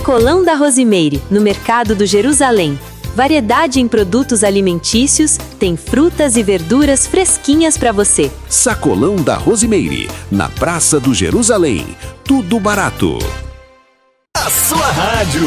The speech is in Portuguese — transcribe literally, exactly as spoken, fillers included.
Sacolão da Rosimeire, no Mercado do Jerusalém. Variedade em produtos alimentícios, tem frutas e verduras fresquinhas para você. Sacolão da Rosimeire, na Praça do Jerusalém. Tudo barato. A sua rádio.